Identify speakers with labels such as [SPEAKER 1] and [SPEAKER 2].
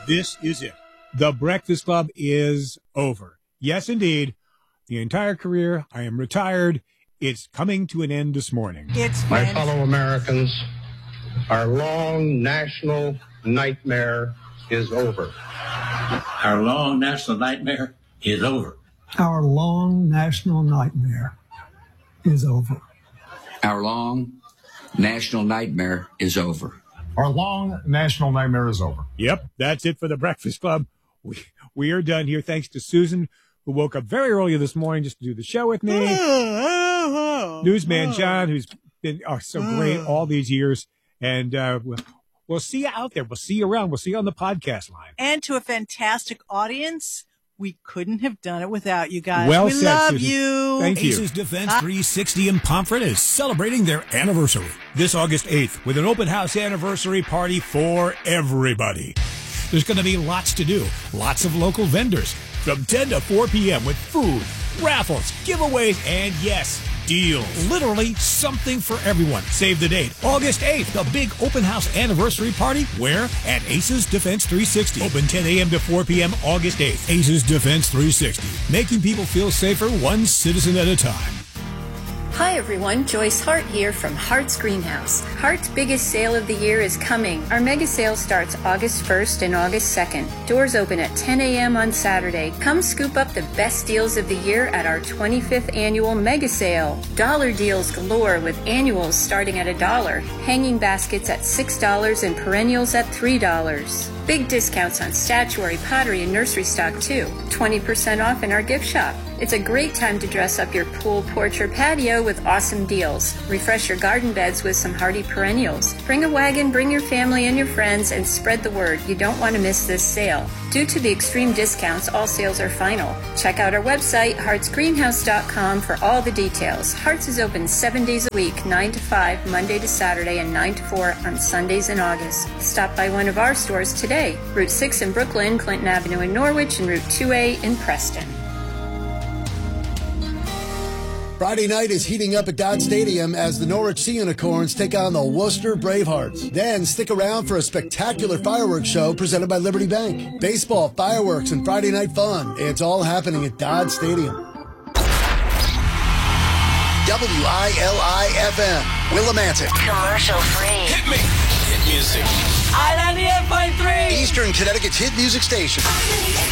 [SPEAKER 1] This is it. The Breakfast Club is over. Yes, indeed. The entire career, I am retired. It's coming to an end this morning.
[SPEAKER 2] My fellow Americans, our long national nightmare is over.
[SPEAKER 3] Our long national nightmare is over.
[SPEAKER 4] Our long national nightmare is over.
[SPEAKER 5] Our long national nightmare is over.
[SPEAKER 6] Our long national nightmare is over.
[SPEAKER 1] Yep, that's it for the Breakfast Club. We are done here. Thanks to Susan, who woke up very early this morning just to do the show with me. Newsman John, who's been so great all these years. And we'll see you out there. We'll see you around. We'll see you on the podcast line.
[SPEAKER 7] And to a fantastic audience, we couldn't have done it without you guys.
[SPEAKER 1] Well
[SPEAKER 7] we
[SPEAKER 1] said,
[SPEAKER 7] love
[SPEAKER 1] Susan.
[SPEAKER 7] you.
[SPEAKER 1] Thank you.
[SPEAKER 8] Aces Defense 360 in Pomfret is celebrating their anniversary this August 8th with an open house anniversary party for everybody. There's going to be lots to do, lots of local vendors from 10 to 4 p.m. with food, raffles, giveaways, and yes, deals. Literally something for everyone. Save the date, August 8th, the big open house anniversary party. Where? At Aces Defense 360. Open 10 a.m. to 4 p.m. August 8th. Aces Defense 360. Making people feel safer one citizen at a time.
[SPEAKER 9] Hi everyone, Joyce Hart here from Hart's Greenhouse. Hart's biggest sale of the year is coming. Our mega sale starts August 1st and August 2nd. Doors open at 10 a.m. on Saturday. Come scoop up the best deals of the year at our 25th annual mega sale. Dollar deals galore with annuals starting at $1. Hanging baskets at $6 and perennials at $3. Big discounts on statuary, pottery, and nursery stock too. 20% off in our gift shop. It's a great time to dress up your pool, porch, or patio with awesome deals. Refresh your garden beds with some hardy perennials. Bring a wagon, bring your family and your friends, and spread the word. You don't want to miss this sale. Due to the extreme discounts, all sales are final. Check out our website, hartsgreenhouse.com, for all the details. Hart's is open 7 days a week, 9 to 5, Monday to Saturday, and 9 to 4 on Sundays in August. Stop by one of our stores today. Route 6 in Brooklyn, Clinton Avenue in Norwich, and Route 2A in Preston.
[SPEAKER 10] Friday night is heating up at Dodge Stadium as the Norwich Sea Unicorns take on the Worcester Bravehearts. Then stick around for a spectacular fireworks show presented by Liberty Bank. Baseball, fireworks, and Friday night fun. It's all happening at Dodge Stadium. WILI-FM, Willimantic.
[SPEAKER 11] Commercial free.
[SPEAKER 12] Hit me. Hit music.
[SPEAKER 11] I-98.3.
[SPEAKER 10] Eastern Connecticut's hit music station.